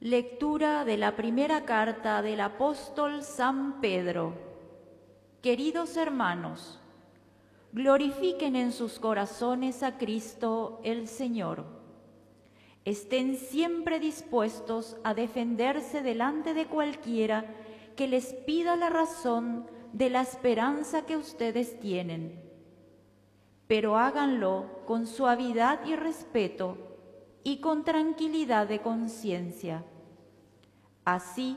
Lectura de la primera carta del apóstol San Pedro. Queridos hermanos, glorifiquen en sus corazones a Cristo el Señor. Estén siempre dispuestos a defenderse delante de cualquiera que les pida la razón de la esperanza que ustedes tienen. Pero háganlo con suavidad y respeto y con tranquilidad de conciencia. Así